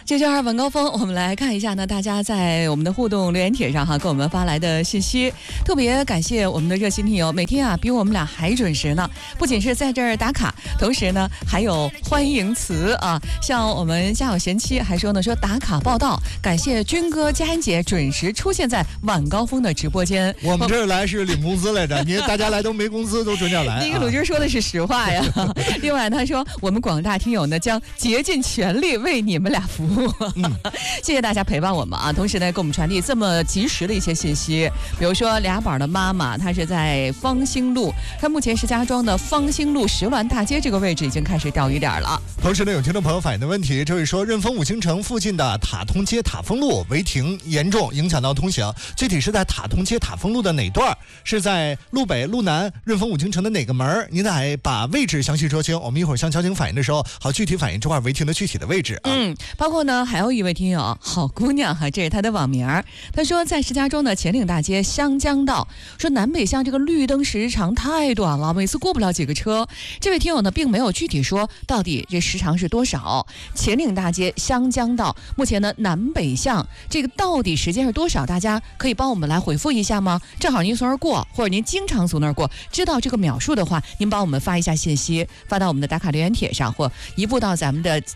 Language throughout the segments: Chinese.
这就是晚高峰，我们来看一下呢，大家在我们的互动留言帖上哈，给我们发来的信息，特别感谢我们的热心听友，每天啊比我们俩还准时呢。不仅是在这儿打卡，同时呢还有欢迎词啊，像我们家有贤妻还说呢，说打卡报道，感谢军哥、佳恩姐准时出现在晚高峰的直播间。 我们这儿来是领工资来着，你大家来都没工资，都准点来。 那个鲁军说的是实话呀。另外他说，我们广大听友呢将竭尽全力为你们俩服务。谢谢大家陪伴我们啊！同时呢，给我们传递这么及时的一些信息，比如说俩宝的妈妈，她是在方兴路，她目前石家庄的方兴路石峦大街这个位置已经开始钓鱼点了。 同时呢，有听众朋友反映的问题，这位说润丰五星城附近的塔通街塔丰路违停严重影响到通行，具体是在塔通街塔丰路的哪段？是在路北、路南、润丰五星城的哪个门？您得把位置详细说清，我们一会儿向交警反映的时候，好具体反映这块违停的具体的位置啊。 包括呢，还有一位听友好姑娘哈，这是她的网名，她说在石家庄的乾岭大街湘江道，说南北向这个绿灯时长太短了，每次过不了几个车。这位听友呢并没有具体说到底这时长是多少。乾岭大街湘江道目前呢南北向这个到底时间是多少？大家可以帮我们来回复一下吗？正好您从那儿过，或者您经常从那儿过，知道这个秒数的话，您帮我们发一下信息，发到我们的打卡留言帖上，或移步到咱们的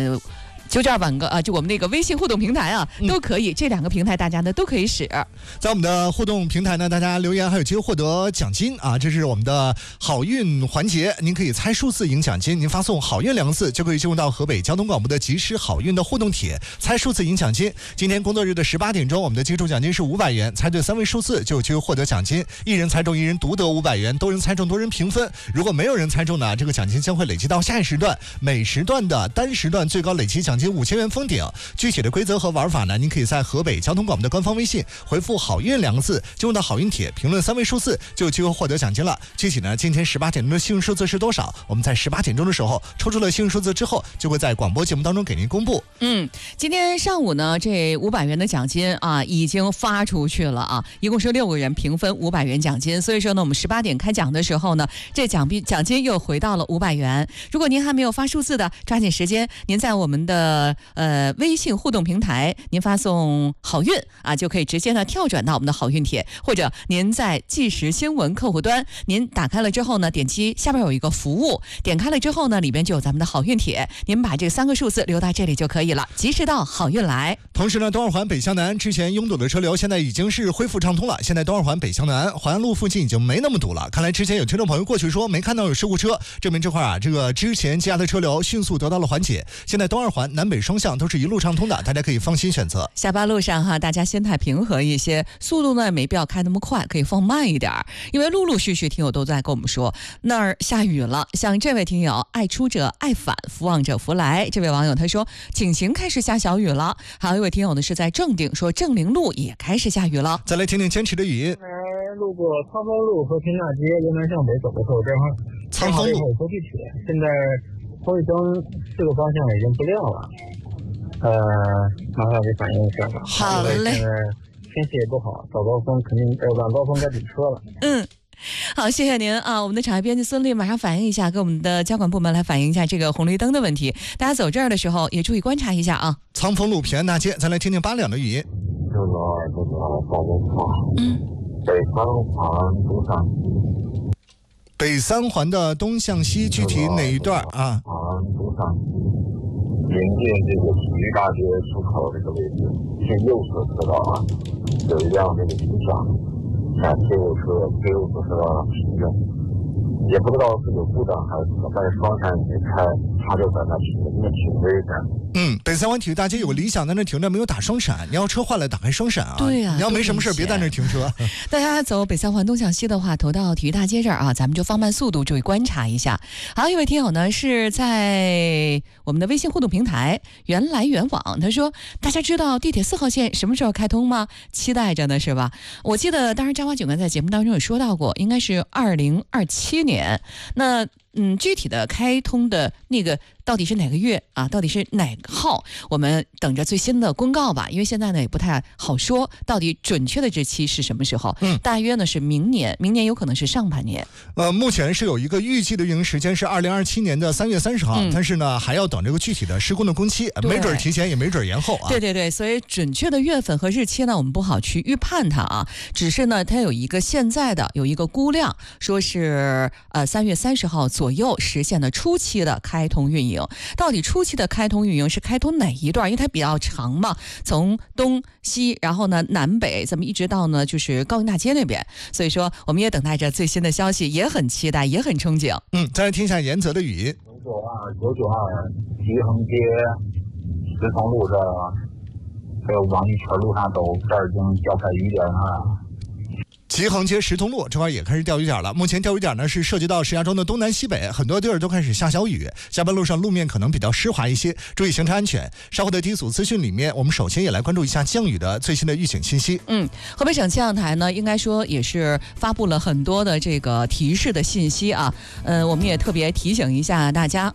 92晚个就我们那个微信互动平台啊，都可以，这两个平台大家呢都可以使。 在我们的互动平台呢，大家留言还有机会获得奖金啊！这是我们的好运环节，您可以猜数字赢奖金，您发送好运2个字就可以进入到河北交通广播的即时好运的互动帖，猜数字赢奖金。今天工作日的18点钟，我们的基础奖金是500元，猜对3位数字就有机会获得奖金，一人猜中一人独得500元，多人猜中多人平分。如果没有人猜中呢，这个奖金将会累积到下一时段，每时段的单时段最高累计奖金5000元封顶。具体的规则和玩法呢，您可以在河北交通广播的官方微信回复好运2个字，进入到好运帖评论3位数字就有机会获得奖金了。具体呢，今天18点钟的幸运数字是多少？我们在18点钟的时候抽出了幸运数字之后，就会在广播节目当中给您公布。 今天上午呢，这500元的奖金啊已经发出去了啊，一共是6个人平分500元奖金。所以说呢，我们18点开奖的时候呢，这奖金又回到了500元。如果您还没有发数字的，抓紧时间，您在我们的微信互动平台，您发送好运啊，就可以直接呢跳转到我们的好运帖，或者您在即时新闻客户端，您打开了之后呢，点击下边有一个服务，点开了之后呢，里边就有咱们的好运帖，您把这3个数字留到这里就可以了，及时到好运来。 同时呢，东二环北向南之前拥堵的车流现在已经是恢复畅通了，现在东二环北向南淮安路附近已经没那么堵了。看来之前有听众朋友过去说没看到有事故车，证明这块啊，这个之前积压的车流迅速得到了缓解，现在东二环南北双向都是一路畅通的，大家可以放心选择。 下班路上哈，大家心态平和一些，速度呢没必要开那么快，可以放慢一点，因为陆陆续续听友都在跟我们说那儿下雨了。像这位听友爱出者爱返，福望者福来，这位网友他说景行开始下小雨了。还有一位听友呢是在正定，说正陵路也开始下雨了。 再来听听坚持的语音。 路过苍丰路和平大街由南向北走的时候， 苍丰路有坐地铁，现在红绿灯4个方向已经不亮了。麻烦给反映一下吧。 好嘞。 现在天气也不好，早高峰肯定晚高峰该堵车了。 好，谢谢您啊！我们的产业编辑孙俪马上反映一下，给我们的交管部门来反映一下这个红绿灯的问题。大家走这儿的时候也注意观察一下啊。 苍丰路平安大街，再来听听8两的语音。 这个报告北三环东向西。 北三环的东向西，具体哪一段啊？ 东向西，临近这个体育大街出口这个位置，是右侧车道啊，有一辆这个停车，贴右侧车道上停着，也不知道是有故障还是怎么，但是双闪没开，他就在那停着，因为挺危险。 北三环体育大街有个理想在那停着，没有打双闪，你要车坏了打开双闪啊。 对呀， 你要没什么事别在那停车。 大家走北三环东向西的话，投到体育大街这儿啊，咱们就放慢速度，注意观察一下。还有一位听友呢是在我们的微信互动平台原来原往，他说大家知道地铁4号线什么时候开通吗？期待着呢是吧？我记得当时张华警官在节目当中也说到过，应该是2027年。那具体的开通的那个到底是哪个月啊？到底是哪个号？我们等着最新的公告吧，因为现在呢也不太好说到底准确的日期是什么时候。大约呢是明年有可能是上半年。 目前是有一个预计的运营时间是2027年的3月30号，但是呢还要等这个具体的施工的工期，没准提前也没准延后啊。 对，所以准确的月份和日期呢，我们不好去预判它啊。只是呢，它有一个现在的有一个估量，说是3月30号左右实现的初期的开通运营。到底初期的开通运营是开通哪一段？因为它比较长嘛，从东西，然后呢南北，这么一直到呢就是高营大街那边。所以说，我们也等待着最新的消息，也很期待，也很憧憬。 再来听一下严泽的语音。 992集恒街石通路这儿，还有网玉泉路上这儿已经浇开雨点了。 集恒街石通路这块也开始钓鱼点了。目前钓鱼点呢是涉及到石家庄的东南西北，很多地儿都开始下小雨，下班路上路面可能比较湿滑一些，注意行车安全。稍后的第一组资讯里面，我们首先也来关注一下降雨的最新的预警信息。 河北省气象台呢，应该说也是发布了很多的这个提示的信息啊。我们也特别提醒一下大家。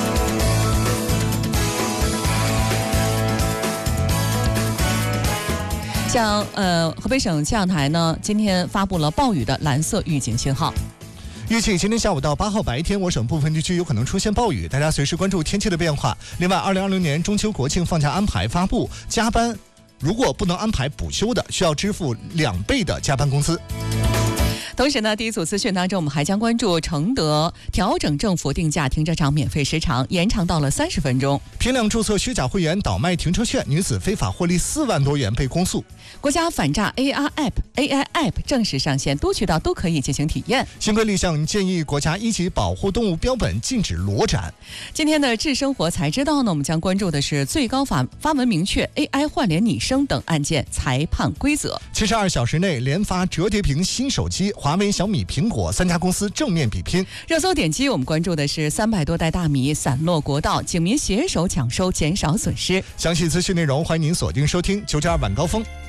像河北省气象台呢，今天发布了暴雨的蓝色预警信号。 预计今天下午到8号白天，我省部分地区有可能出现暴雨，大家随时关注天气的变化。另外，2020年中秋国庆放假安排发布，加班如果不能安排补休的，需要支付2倍的加班工资。 同时呢，第一组资讯当中，我们还将关注承德调整政府定价停车场免费时长延长到了30分钟。 批量注册虚假会员倒卖停车券，女子非法获利4万多元被公诉。 国家反诈 AI App 正式上线，多渠道都可以进行体验。 新规立项建议国家1级保护动物标本禁止裸展。 今天的智生活才知道呢，我们将关注的是最高法发文明确 AI 换脸拟声等案件裁判规则。 72小时内连发折叠屏新手机，华为、小米、苹果3家公司正面比拼。 热搜点击我们关注的是300多袋大米散落国道，警民携手抢收，减少损失。 详细资讯内容，欢迎您锁定收听92晚高峰。